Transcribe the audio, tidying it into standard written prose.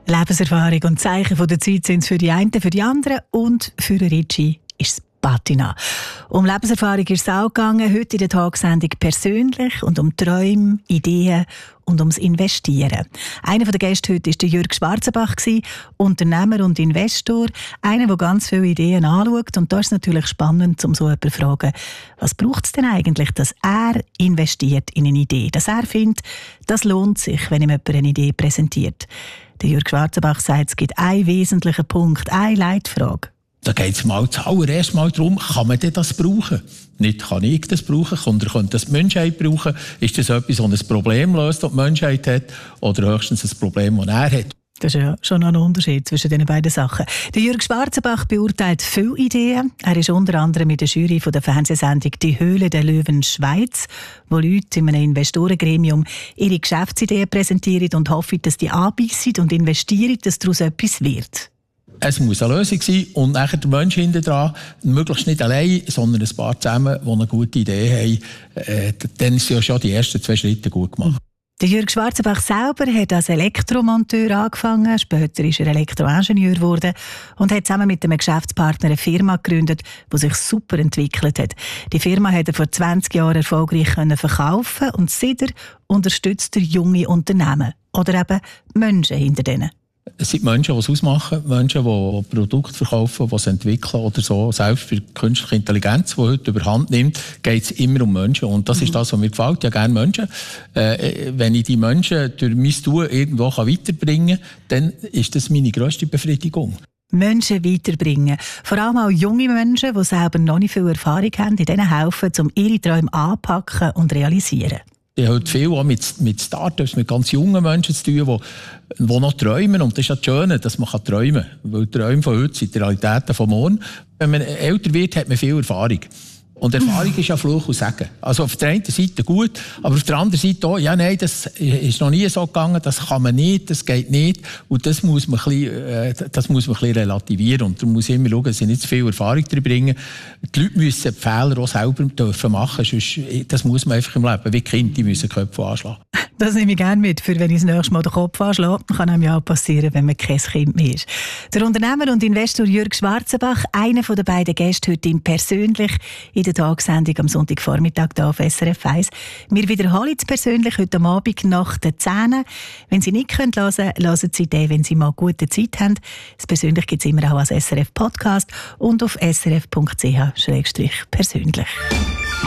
Lebenserfahrung und Zeichen von der Zeit sind es für die einen, für die anderen und für Ricci ist es Patina. Um Lebenserfahrung ist es auch gegangen, heute in der Tagsendung persönlich und um Träume, Ideen und ums Investieren. Einer der Gäste heute war der Jürg Schwarzenbach, Unternehmer und Investor, einer, der ganz viele Ideen anschaut. Und da ist es natürlich spannend, um so jemanden zu fragen, was braucht es denn eigentlich, dass er investiert in eine Idee, dass er findet, das lohnt sich, wenn ihm jemand eine Idee präsentiert. Der Jürg Schwarzenbach sagt, es gibt einen wesentlichen Punkt, eine Leitfrage. Da geht es mal zuallererst mal darum, kann man denn das brauchen? Nicht kann ich das brauchen, könnte das die Menschheit brauchen? Ist das etwas, das ein Problem löst, das die Menschheit hat? Oder höchstens ein Problem, das er hat? Das ist ja schon ein Unterschied zwischen diesen beiden Sachen. Der Jürg Schwarzenbach beurteilt viele Ideen. Er ist unter anderem mit der Jury von der Fernsehsendung «Die Höhle der Löwen Schweiz», wo Leute in einem Investorengremium ihre Geschäftsideen präsentieren und hoffen, dass die anbeissen und investieren, dass daraus etwas wird. Es muss eine Lösung sein und nachher der Mensch hinten dran, möglichst nicht allein, sondern ein paar zusammen, die eine gute Idee haben. Dann sind ja schon die ersten 2 Schritte gut gemacht. Der Jürg Schwarzenbach selber hat als Elektromonteur angefangen, später ist er Elektroingenieur geworden und hat zusammen mit einem Geschäftspartner eine Firma gegründet, die sich super entwickelt hat. Die Firma hat er vor 20 Jahren erfolgreich verkaufen und seitdem unterstützt er junge Unternehmen oder eben Menschen hinter denen. Es sind Menschen, die es ausmachen, Menschen, die Produkte verkaufen, die es entwickeln oder so. Selbst für künstliche Intelligenz, die heute überhand nimmt, geht es immer um Menschen. Und das ist das, was mir gefällt. Ja, gerne Menschen. Wenn ich die Menschen durch mein Tun irgendwo weiterbringen kann, dann ist das meine grösste Befriedigung. Menschen weiterbringen. Vor allem auch junge Menschen, die selber noch nicht viel Erfahrung haben, die denen helfen, um ihre Träume anzupacken und realisieren. Ich habe heute viel auch mit Startups, mit ganz jungen Menschen zu tun, die noch träumen. Und das ist ja das Schöne, dass man träumen kann. Weil die Träume von heute sind die Realitäten von morgen. Wenn man älter wird, hat man viel Erfahrung. Und Erfahrung ist ja Fluch und Segen. Also auf der einen Seite gut, aber auf der anderen Seite auch, ja, nein, das ist noch nie so gegangen, das kann man nicht, das geht nicht. Und das muss man ein bisschen relativieren. Und da muss ich immer schauen, dass sie nicht zu viel Erfahrung drin bringen. Die Leute müssen die Fehler auch selber machen dürfen. Das muss man einfach im Leben. Wie Kinder, die müssen Köpfe anschlagen. Das nehme ich gerne mit, für wenn ich das nächste Mal den Kopf anschlage. Kann einem ja auch passieren, wenn man kein Kind mehr ist. Der Unternehmer und Investor Jürg Schwarzenbach, einer der beiden Gäste heute persönlich in der Tagessendung am Sonntagvormittag hier auf SRF 1. Wir wiederholen es persönlich heute Abend nach den 10. Wenn Sie nicht hören können, hören Sie den, wenn Sie mal gute Zeit haben. Das persönlich gibt es immer auch als SRF Podcast und auf srf.ch/persönlich.